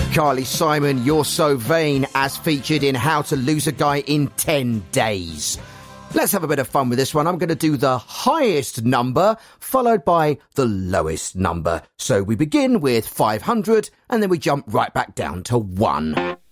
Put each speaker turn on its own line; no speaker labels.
Carly Simon, You're So Vain, as featured in How to Lose a Guy in 10 Days. Let's have a bit of fun with this one. I'm going to do the highest number, followed by the lowest number. So we begin with 500, and then we jump right back down to 1.